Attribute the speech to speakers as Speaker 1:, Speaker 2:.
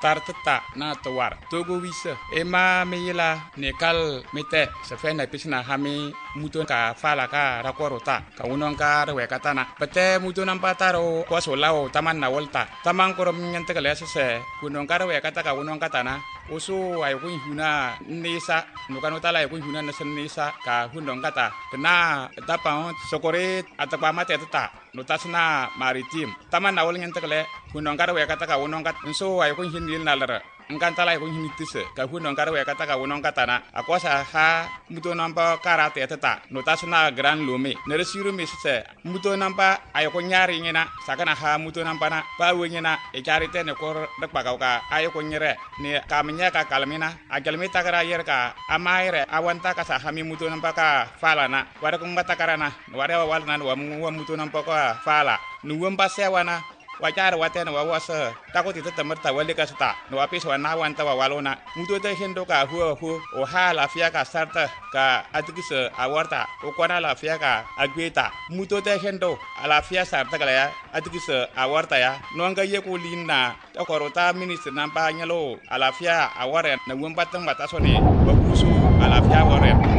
Speaker 1: tartata na tawar togo wisa ema meyila nekal mete sefe na pisna hami muto ka fala ka rakorota ka unon ka rewekatana pete muto nampataro kwasolao taman na volta taman korom nyante kale se kunon ka rewekata ka unon katana usu ay kun huna nisa nukano tala ay kun huna nasen nisa ka hundong kata kena tapang sokore atapa mate tata notasna maritim taman na wol nyante kale kunon ka rewekata ka unon kat so ay kun hinil nalara engkantala ay kun hinitise ka hundong ka rewekata ka unon katana akwasa ha muto nampa karate tata notasna gran lume neresiru misse muto nampa ay kun nyari ngena sakana ha muto nampa na pa wengena e charite ne kor dakpa ka ay kun nyere ne kamnya ka kalmina agalmi takara yer ka amaire awanta ka sa hami muto nampa ka fala na wara kun batakarana wara wal nan wa muto nampa ka fala nuwam pasewana wajar watena wawasa takoti tetamerta wale ka sta no apis wana wanta walona muto te hendo ka hu o ha la fia ka sarta ka atikise awarta o kwana la fia ka agweta muto te hendo ala fia sarta kala ya atikise awarta ya no nga ye ko linna takorota minister nampa nyalo ala fia aware na wumbatang batasone babusu ala fia aware